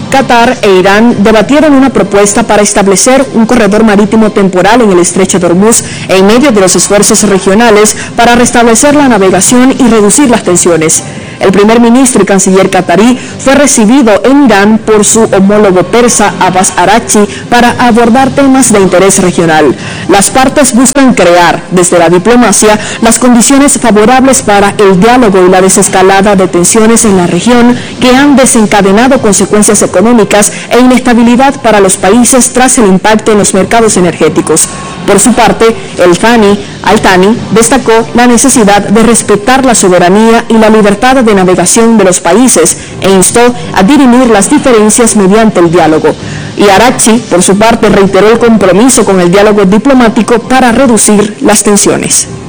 Qatar e Irán debatieron una propuesta para establecer un corredor marítimo temporal en el estrecho de Hormuz en medio de los esfuerzos regionales para restablecer la navegación y reducir las tensiones. El primer ministro y canciller qatarí fue recibido en Irán por su homólogo persa Abbas Araghchi para abordar temas de interés regional. Las partes buscan crear, desde la diplomacia, las condiciones favorables para el diálogo y la desescalada de tensiones en la región que han desencadenado consecuencias económicas e inestabilidad para los países tras el impacto en los mercados energéticos. Por su parte, Al-Thani destacó la necesidad de respetar la soberanía y la libertad de navegación de los países e instó a dirimir las diferencias mediante el diálogo. Y Araghchi, por su parte, reiteró el compromiso con el diálogo diplomático para reducir las tensiones.